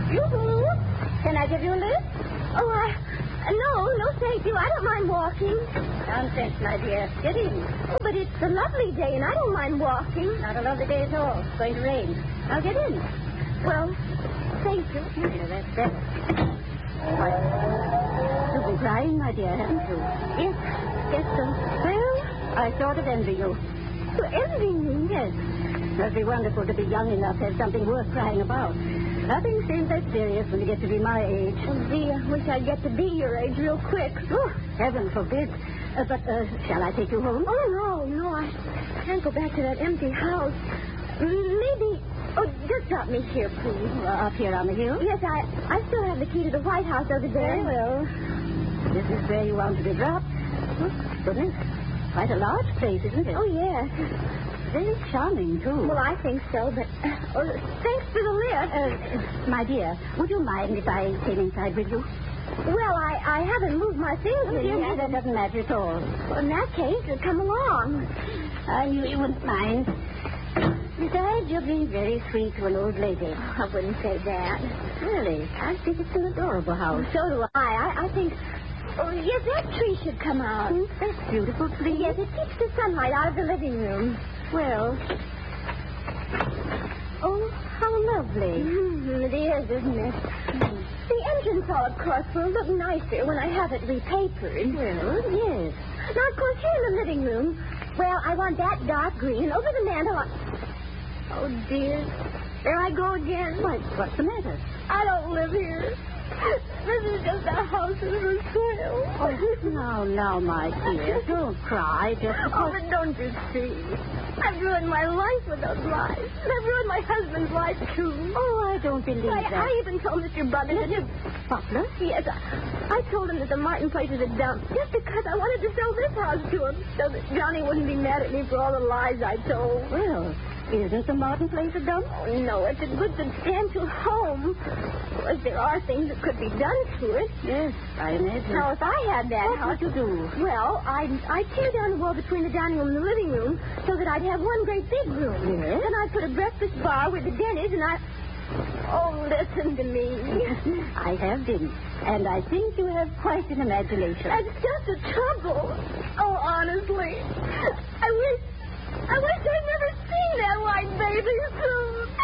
Yoo-hoo. Can I give you a lift? Oh, no, thank you. I don't mind walking. Nonsense, my dear. Get in. Oh, but it's a lovely day, and I don't mind walking. Not a lovely day at all. It's going to rain. Now get in. Well, thank you. Yeah, that's better. Why, you've been crying, my dear, haven't you? Yes, so. Well, I sort of envy you. You envy me? Yes. It must be wonderful to be young enough to have something worth crying about. Nothing seems that serious when you get to be my age. Oh, gee, I wish I'd get to be your age real quick. Oh, heaven forbid. But shall I take you home? Oh, no, I can't go back to that empty house. Maybe... Oh, just drop me here, please. Up here on the hill? Yes, I still have the key to the White House over there. Very well. This is where you want to be dropped. Oh, goodness. Quite a large place, isn't it? Oh, yes. Very charming, too. Well, I think so, but... thanks for the lift. My dear, would you mind if I came inside with you? Well, I haven't moved my things in yet. That doesn't matter at all. Well, in that case, come along. I knew you wouldn't mind. Besides, you're being very sweet to an old lady. I wouldn't say that. Really? I think it's an adorable house. So do I. I think... Oh, yes, that tree should come out. That's beautiful tree. Yes, it keeps the sunlight out of the living room. Well... Oh, how lovely. It is, isn't it? The entrance hall, of course, will look nicer when I have it repapered. Well, yes. Now, of course, here in the living room, well, I want that dark green. Over the mantel, Oh, dear. There I go again. What's the matter? I don't live here. This is just a house in for sale. Oh, now, my dear, don't cry. Oh, but don't you see? I've ruined my life with those lies. And I've ruined my husband's life, too. Oh, I don't believe that. I even told Mr. Butler that... Butler? Yes, I told him that the Martin place is a dump just because I wanted to sell this house to him so that Johnny wouldn't be mad at me for all the lies I told. Well... Isn't the Martin place a dump? Oh, no, it's a good, substantial home. Well, there are things that could be done to it. Yes, I imagine. Now, if I had that house... What would you do? Well, I'd tear down the wall between the dining room and the living room so that I'd have one great big room. Yes? Then I'd put a breakfast bar where the den is, and Oh, listen to me. I have been, and I think you have quite an imagination. That's just the trouble. Oh, honestly, I wish I'd never seen that white baby soon.